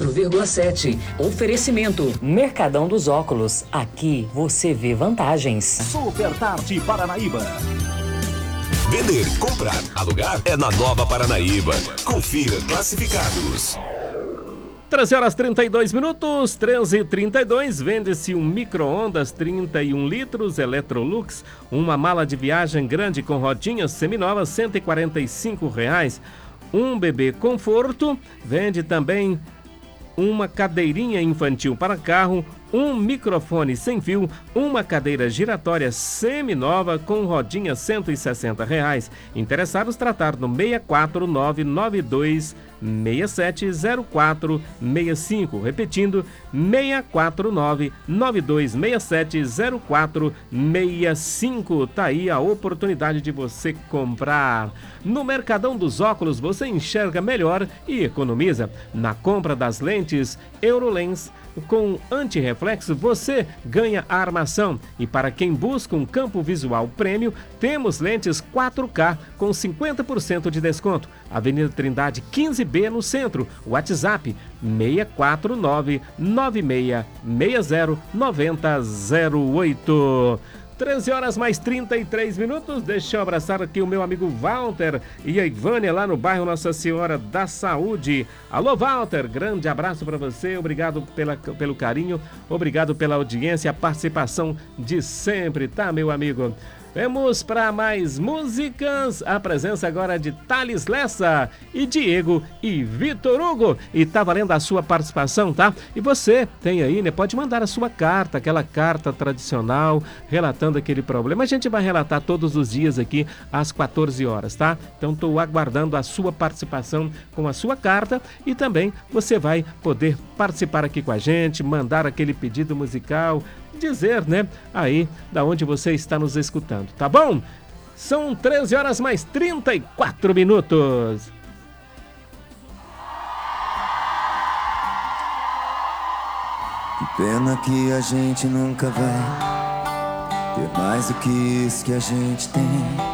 94,7. Oferecimento Mercadão dos Óculos. Aqui você vê vantagens. Super Tarde Paranaíba. Vender, comprar, alugar é na Nova Paranaíba. Confira classificados. 13 horas 32 minutos, 13h32, vende-se um micro-ondas 31 litros Electrolux, uma mala de viagem grande com rodinhas seminovas, R$ 145,00. Um bebê conforto, vende também uma cadeirinha infantil para carro, um microfone sem fio, uma cadeira giratória seminova com rodinha R$ 160,00. Interessados tratar no 649-9267-0465. Repetindo, 649-9267-0465. Tá aí a oportunidade de você comprar. No Mercadão dos Óculos você enxerga melhor e economiza. Na compra das lentes Eurolens com antirreflexo, você ganha a armação. E para quem busca um campo visual prêmio, temos lentes 4K com 50% de desconto. Avenida Trindade 15B no centro. WhatsApp 649-9660-9008. 13 horas mais 33 minutos. Deixa eu abraçar aqui o meu amigo Walter e a Ivânia lá no bairro Nossa Senhora da Saúde. Alô, Walter, grande abraço para você. Obrigado pelo carinho, obrigado pela audiência, a participação de sempre, tá, meu amigo? Vamos para mais músicas. A presença agora de Thales Lessa e Diego e Vitor Hugo. E tá valendo a sua participação, tá? E você tem aí, né? Pode mandar a sua carta, aquela carta tradicional, relatando aquele problema. A gente vai relatar todos os dias aqui às 14 horas, tá? Então tô aguardando a sua participação com a sua carta e também você vai poder participar aqui com a gente, mandar aquele pedido musical, dizer, né, aí da onde você está nos escutando, tá bom? São 13 horas mais 34 minutos. Que pena que a gente nunca vai ter mais do que isso que a gente tem.